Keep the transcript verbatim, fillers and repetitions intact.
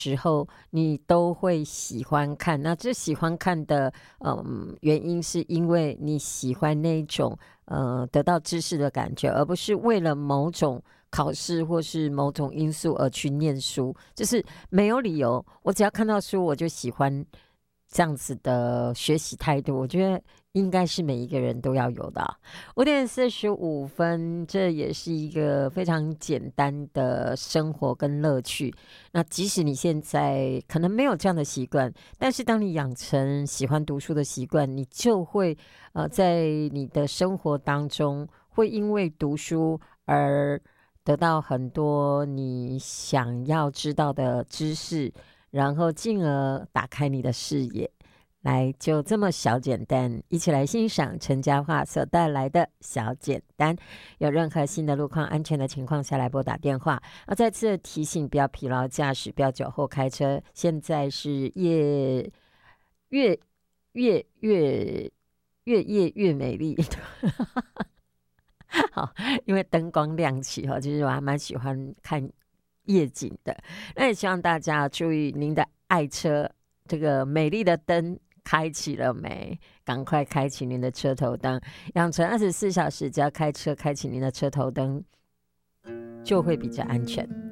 时候你都会喜欢看，那这喜欢看的嗯原因是因为你喜欢那种呃得到知识的感觉，而不是为了某种考试或是某种因素而去念书，就是没有理由，我只要看到书我就喜欢这样子的学习态度，我觉得应该是每一个人都要有的啊。五点四十五分，这也是一个非常简单的生活跟乐趣。那即使你现在可能没有这样的习惯，但是当你养成喜欢读书的习惯，你就会呃在你的生活当中会因为读书而得到很多你想要知道的知识，然后进而打开你的视野。来，就这么小简单，一起来欣赏陈嘉桦所带来的小简单。有任何新的路况、安全的情况下来拨打电话。啊，再次提醒，不要疲劳驾驶，不要酒后开车。现在是夜越越越越夜越美丽。好，因为灯光亮起哈，其实我还蛮喜欢看夜景的。那也希望大家注意您的爱车，这个美丽的灯开启了没？赶快开启您的车头灯，养成二十四小时只要开车开启您的车头灯，就会比较安全。